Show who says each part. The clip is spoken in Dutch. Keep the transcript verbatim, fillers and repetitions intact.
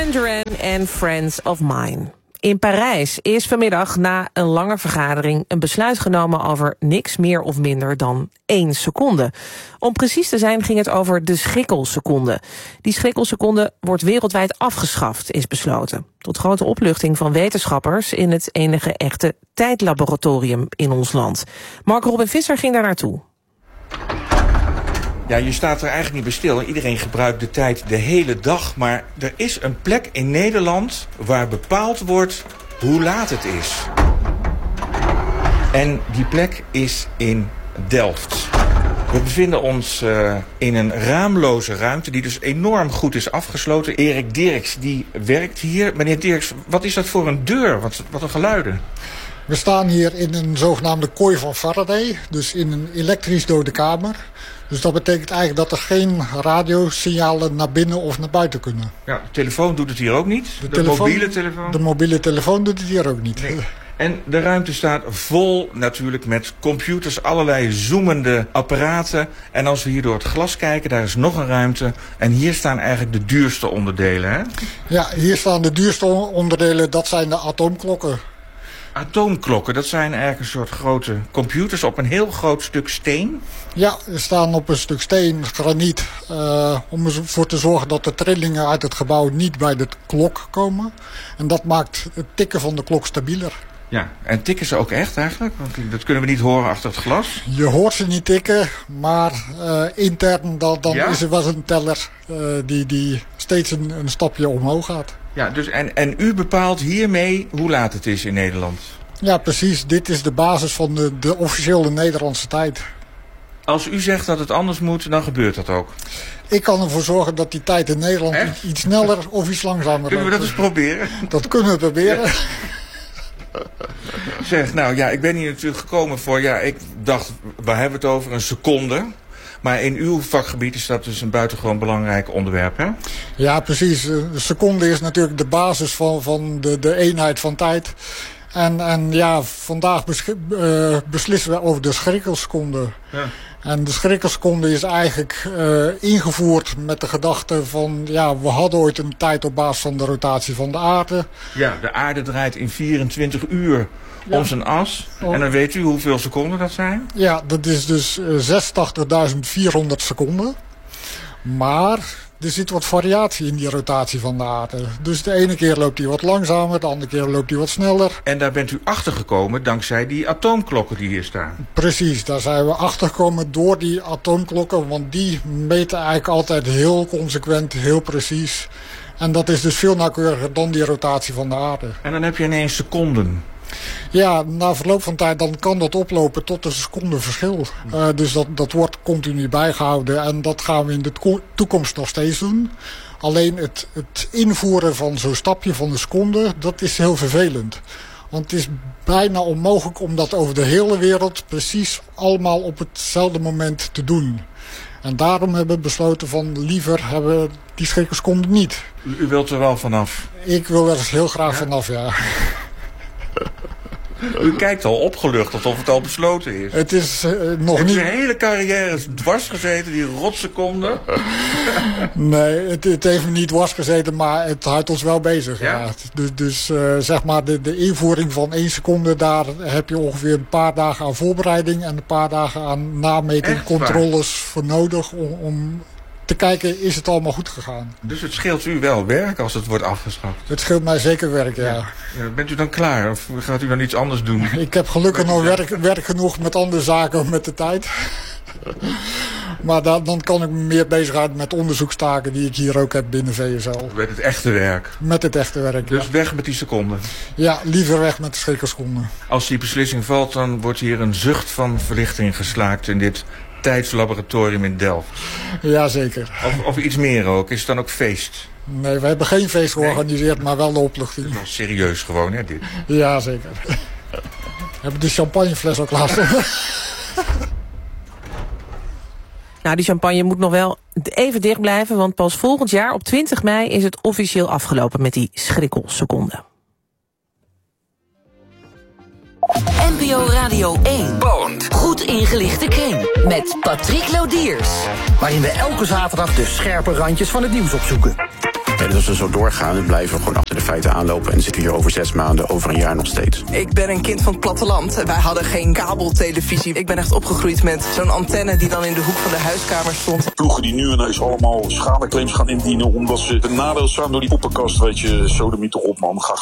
Speaker 1: Duran Duran en Friends of Mine. In Parijs is vanmiddag na een lange vergadering een besluit genomen over niks meer of minder dan één seconde. Om precies te zijn ging het over de schrikkelseconde. Die schrikkelseconde wordt wereldwijd afgeschaft, is besloten. Tot grote opluchting van wetenschappers in het enige echte tijdlaboratorium in ons land. Mark Robin Visser ging daar naartoe.
Speaker 2: Ja, je staat er eigenlijk niet bij stil. Iedereen gebruikt de tijd de hele dag. Maar er is een plek in Nederland waar bepaald wordt hoe laat het is. En die plek is in Delft. We bevinden ons uh, in een raamloze ruimte die dus enorm goed is afgesloten. Erik Dirks die werkt hier. Meneer Dirks, wat is dat voor een deur? Wat, wat een geluiden.
Speaker 3: We staan hier in een zogenaamde kooi van Faraday. Dus in een elektrisch dode kamer. Dus dat betekent eigenlijk dat er geen radiosignalen naar binnen of naar buiten kunnen.
Speaker 2: Ja, de telefoon doet het hier ook niet. De, de telefoon, mobiele telefoon?
Speaker 3: De mobiele telefoon doet het hier ook niet.
Speaker 2: Nee. En de ruimte staat vol natuurlijk met computers, allerlei zoomende apparaten. En als we hier door het glas kijken, daar is nog een ruimte. En hier staan eigenlijk de duurste onderdelen, hè?
Speaker 3: Ja, hier staan de duurste onderdelen, dat zijn de atoomklokken.
Speaker 2: Atoomklokken, dat zijn eigenlijk een soort grote computers op een heel groot stuk steen.
Speaker 3: Ja, ze staan op een stuk steen, graniet, uh, om ervoor te zorgen dat de trillingen uit het gebouw niet bij de klok komen. En dat maakt het tikken van de klok stabieler.
Speaker 2: Ja, en tikken ze ook echt eigenlijk? Want dat kunnen we niet horen achter het glas.
Speaker 3: Je hoort ze niet tikken, maar uh, intern dan, dan ja? is er wel een teller uh, die, die steeds een, een stapje omhoog gaat.
Speaker 2: Ja, dus en, en u bepaalt hiermee hoe laat het is in Nederland?
Speaker 3: Ja, precies. Dit is de basis van de, de officiële Nederlandse tijd.
Speaker 2: Als u zegt dat het anders moet, dan gebeurt dat ook?
Speaker 3: Ik kan ervoor zorgen dat die tijd in Nederland
Speaker 2: Echt?
Speaker 3: iets sneller of iets langzamer
Speaker 2: Kunnen we dat eens proberen?
Speaker 3: Dat kunnen we proberen. Ja.
Speaker 2: Zeg, nou ja, ik ben hier natuurlijk gekomen voor, ja, ik dacht, waar hebben we het over? Een seconde. Maar in uw vakgebied is dat dus een buitengewoon belangrijk onderwerp, hè?
Speaker 3: Ja, precies. De seconde is natuurlijk de basis van, van de, de eenheid van tijd. En, en ja, vandaag besch- uh, beslissen we over de schrikkelseconde. Ja. En de schrikkelseconde is eigenlijk uh, ingevoerd met de gedachte van... ja, we hadden ooit een tijd op basis van de rotatie van de aarde.
Speaker 2: Ja, de aarde draait in vierentwintig uur om zijn as. Oh. En dan weet u hoeveel seconden dat zijn?
Speaker 3: Ja, dat is dus uh, zesentachtigduizend vierhonderd seconden. Maar er zit wat variatie in die rotatie van de aarde. Dus de ene keer loopt hij wat langzamer, de andere keer loopt hij wat sneller.
Speaker 2: En daar bent u achter gekomen dankzij die atoomklokken die hier staan?
Speaker 3: Precies, daar zijn we achter gekomen door die atoomklokken. Want die meten eigenlijk altijd heel consequent, heel precies. En dat is dus veel nauwkeuriger dan die rotatie van de aarde.
Speaker 2: En dan heb je ineens seconden.
Speaker 3: Ja, na verloop van tijd dan kan dat oplopen tot een seconde verschil. Uh, dus dat, dat wordt continu bijgehouden en dat gaan we in de to- toekomst nog steeds doen. Alleen het, het invoeren van zo'n stapje van een seconde, dat is heel vervelend. Want het is bijna onmogelijk om dat over de hele wereld precies allemaal op hetzelfde moment te doen. En daarom hebben we besloten van liever hebben we die schrikkelseconde niet.
Speaker 2: U, u wilt er wel vanaf?
Speaker 3: Ik wil er heel graag
Speaker 2: ja?
Speaker 3: vanaf, ja.
Speaker 2: U kijkt al opgelucht alsof het al besloten is.
Speaker 3: Het is uh, nog
Speaker 2: Heeft
Speaker 3: niet...
Speaker 2: u een hele carrière dwars gezeten, die rotseconde?
Speaker 3: Nee, het, het heeft me niet dwars gezeten, maar het houdt ons wel bezig.
Speaker 2: Ja?
Speaker 3: Ja. Dus, dus uh, zeg maar de, de invoering van één seconde, daar heb je ongeveer een paar dagen aan voorbereiding en een paar dagen aan nameting, controles voor nodig om, om te kijken, is het allemaal goed gegaan.
Speaker 2: Dus het scheelt u wel werk als het wordt afgeschaft?
Speaker 3: Het scheelt mij zeker werk, ja.
Speaker 2: ja. ja bent u dan klaar of gaat u dan iets anders doen?
Speaker 3: Ik heb gelukkig nog werk, werk genoeg met andere zaken met de tijd. Maar dan, dan kan ik me meer bezighouden met onderzoekstaken die ik hier ook heb binnen V S L.
Speaker 2: Met het echte werk? Met
Speaker 3: het echte werk,
Speaker 2: Dus
Speaker 3: ja.
Speaker 2: weg met die seconden?
Speaker 3: Ja, liever weg met de schrikkelseconde.
Speaker 2: Als die beslissing valt, dan wordt hier een zucht van verlichting geslaakt in dit tijdslaboratorium in Delft.
Speaker 3: Jazeker.
Speaker 2: Of, of iets meer ook? Is het dan ook feest?
Speaker 3: Nee, we hebben geen feest georganiseerd, nee. maar wel de opluchting.
Speaker 2: Dat is wel serieus gewoon, hè, dit?
Speaker 3: Jazeker. We hebben de champagnefles ook laatst.
Speaker 1: Nou, die champagne moet nog wel even dicht blijven, want pas volgend jaar op twintig mei is het officieel afgelopen met die schrikkelseconde.
Speaker 4: N P O Radio één. Bond. Goed ingelichte kring. Met Patrick Lodiers.
Speaker 5: Waarin we elke zaterdag de scherpe randjes van het nieuws opzoeken. En dus als we zo doorgaan, dan blijven we gewoon achter de feiten aanlopen en zitten we hier over zes maanden, over een jaar nog steeds.
Speaker 6: Ik ben een kind van het platteland. Wij hadden geen kabeltelevisie. Ik ben echt opgegroeid met zo'n antenne die dan in de hoek van de huiskamer stond.
Speaker 7: Ploegen die nu ineens allemaal schadeclaims gaan indienen omdat ze benaderd zijn door die poppenkast. Weet je, sodemiet toch op, man. Ga